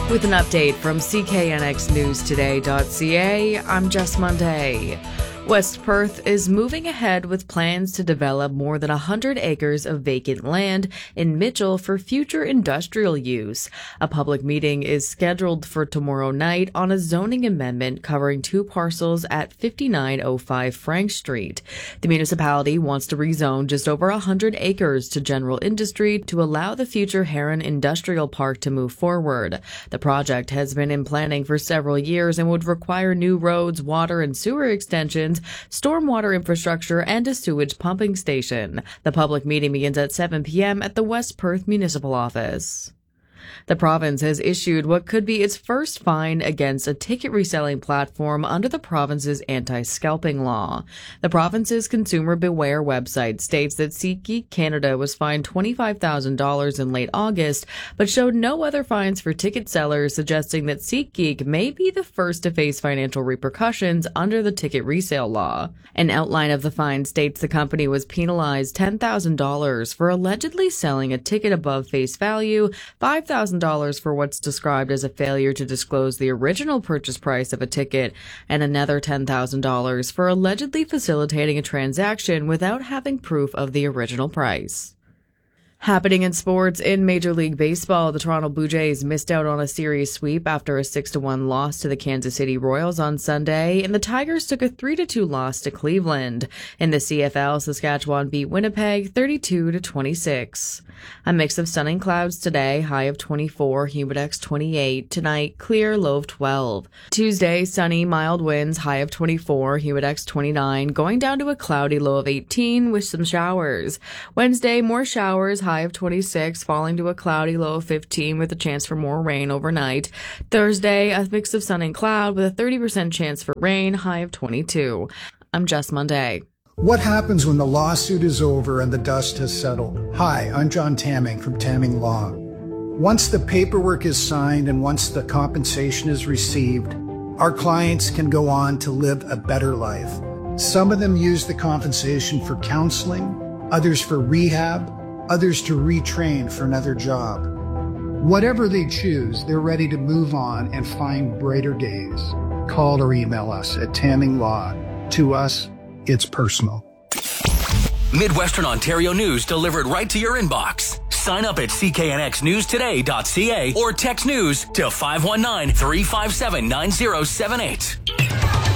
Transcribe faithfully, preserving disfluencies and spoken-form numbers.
With an update from C K N X News Today dot C A, I'm Jess Monday. West Perth is moving ahead with plans to develop more than one hundred acres of vacant land in Mitchell for future industrial use. A public meeting is scheduled for tomorrow night on a zoning amendment covering two parcels at fifty-nine oh five Frank Street. The municipality wants to rezone just over one hundred acres to general industry to allow the future Heron Industrial Park to move forward. The project has been in planning for several years and would require new roads, water and sewer extensions, stormwater infrastructure, and a sewage pumping station. The public meeting begins at seven p.m. at the West Perth Municipal Office. The province has issued what could be its first fine against a ticket reselling platform under the province's anti-scalping law. The province's Consumer Beware website states that SeatGeek Canada was fined twenty-five thousand dollars in late August, but showed no other fines for ticket sellers, suggesting that SeatGeek may be the first to face financial repercussions under the ticket resale law. An outline of the fine states the company was penalized ten thousand dollars for allegedly selling a ticket above face value, five thousand dollars for what's described as a failure to disclose the original purchase price of a ticket, and another ten thousand dollars for allegedly facilitating a transaction without having proof of the original price. Happening in sports, in Major League Baseball, the Toronto Blue Jays missed out on a series sweep after a six to one loss to the Kansas City Royals on Sunday, and the Tigers took a three to two loss to Cleveland. In the C F L, Saskatchewan beat Winnipeg thirty-two to twenty-six. A mix of sun and clouds today, high of twenty-four, humidex twenty-eight. Tonight, clear, low of twelve. Tuesday, sunny, mild winds, high of twenty-four, humidex twenty-nine, going down to a cloudy low of eighteen with some showers. Wednesday, more showers, high of twenty-six, falling to a cloudy low of fifteen with a chance for more rain overnight. Thursday, a mix of sun and cloud with a thirty percent chance for rain, high of twenty-two. I'm Jess Monday. What happens when the lawsuit is over and the dust has settled? Hi, I'm John Tamming from Tamming Law. Once the paperwork is signed and once the compensation is received, our clients can go on to live a better life. Some of them use the compensation for counseling, others for rehab, others to retrain for another job. Whatever they choose, they're ready to move on and find brighter days. Call or email us at Tamming Law. To us, it's personal. Midwestern Ontario news delivered right to your inbox. Sign up at C K N X News Today dot C A or text news to five one nine, three five seven, nine zero seven eight.